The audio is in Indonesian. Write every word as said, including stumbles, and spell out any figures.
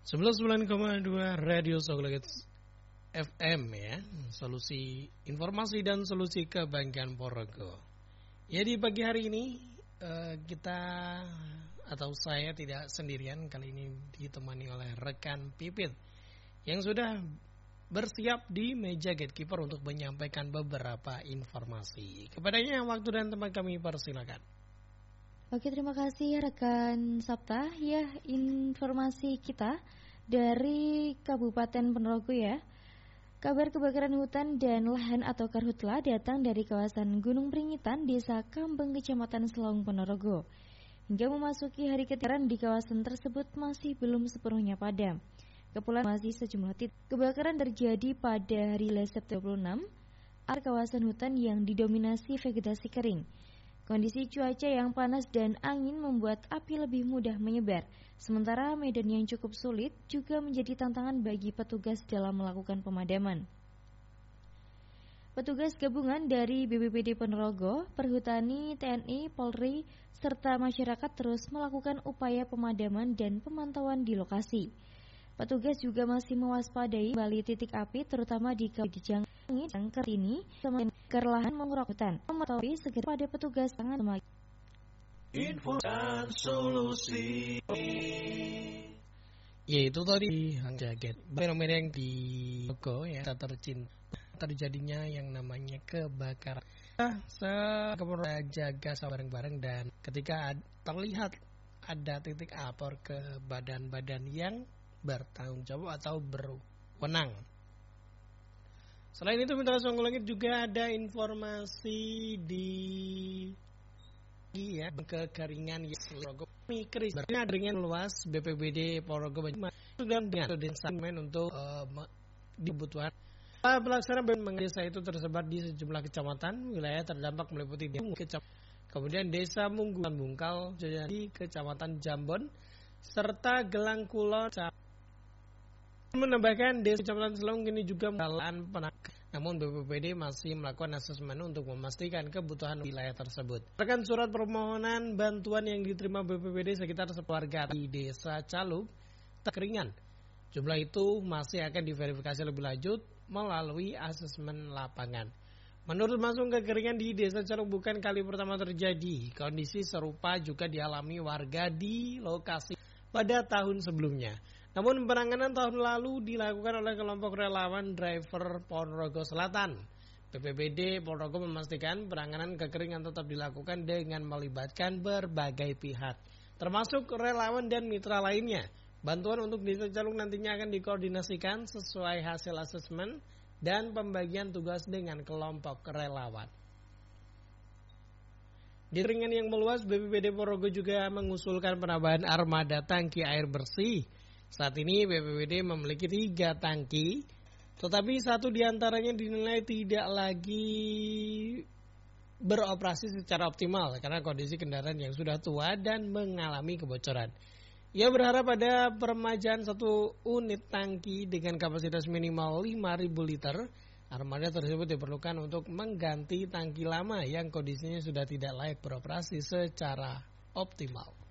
sebelas sembilan koma dua Radio Sogleget F M ya, solusi informasi dan solusi kebanggaan Ponorogo. Ya, di pagi hari ini uh, kita atau saya tidak sendirian, kali ini ditemani oleh rekan Pipit yang sudah bersiap di meja gatekeeper untuk menyampaikan beberapa informasi. Kepadanya waktu dan tempat kami persilakan. Oke, terima kasih rekan Sabta. Ya, informasi kita dari Kabupaten Ponorogo ya. Kabar kebakaran hutan dan lahan atau karhutla datang dari kawasan Gunung Pringitan, Desa Kambeng, Kecamatan Selong, Ponorogo. Hingga memasuki hari ketiga di kawasan tersebut masih belum sepenuhnya padam. Kepulan masih sejumlah titik. Kebakaran terjadi pada hari Sabtu dua puluh enam area kawasan hutan yang didominasi vegetasi kering. Kondisi cuaca yang panas dan angin membuat api lebih mudah menyebar. Sementara medan yang cukup sulit juga menjadi tantangan bagi petugas dalam melakukan pemadaman. Petugas gabungan dari B P B D Ponorogo, Perhutani, T N I, Polri, serta masyarakat terus melakukan upaya pemadaman dan pemantauan di lokasi. Petugas juga masih mewaspadai kembali titik api terutama di Kawasan yang ini kerlahan mengurak hutan. Memetahui segera pada petugas tangan semakin. Info dan solusi. Ya, itu tadi Hang Jaget. Fenomena yang di Ponorogo ya, tercinta terjadinya yang namanya kebakaran. Nah, sekemudian jaga bareng-bareng dan ketika terlihat ada titik apor ke badan-badan yang bertanggung jawab atau berwenang. Selain itu, Mitra Songgo Langit juga ada informasi di iya kekeringan Ponorogo. Mikris dengan luas B P B D Ponorogo sudah dengan desain untuk uh, dibutuhkan. Pelaksanaan B P B D desa itu tersebar di sejumlah kecamatan wilayah terdampak meliputi kecamatan, kemudian Desa Mungguan Bungkal di Kecamatan Jambon serta Gelang Kulon. Menambahkan Desa Kecamatan Selong ini juga menjalankan penangkapan. Namun B P B D masih melakukan asesmen untuk memastikan kebutuhan wilayah tersebut. Rekan surat permohonan bantuan yang diterima B P B D sekitar sekeluarga di Desa Calup kekeringan. Jumlah itu masih akan diverifikasi lebih lanjut melalui asesmen lapangan. Menurut Masung, kekeringan di Desa Calup bukan kali pertama terjadi. Kondisi serupa juga dialami warga di lokasi pada tahun sebelumnya. Namun penanganan tahun lalu dilakukan oleh kelompok relawan driver Ponorogo Selatan. B P B D Ponorogo memastikan penanganan kekeringan tetap dilakukan dengan melibatkan berbagai pihak, termasuk relawan dan mitra lainnya. Bantuan untuk Desa Calup nantinya akan dikoordinasikan sesuai hasil asesmen dan pembagian tugas dengan kelompok relawan. Di kekeringan yang meluas, B P B D Ponorogo juga mengusulkan penambahan armada tangki air bersih. Saat ini B P B D memiliki tiga tangki, tetapi satu diantaranya dinilai tidak lagi beroperasi secara optimal karena kondisi kendaraan yang sudah tua dan mengalami kebocoran. Ia berharap ada peremajaan satu unit tangki dengan kapasitas minimal lima ribu liter. Armada tersebut diperlukan untuk mengganti tangki lama yang kondisinya sudah tidak layak beroperasi secara optimal.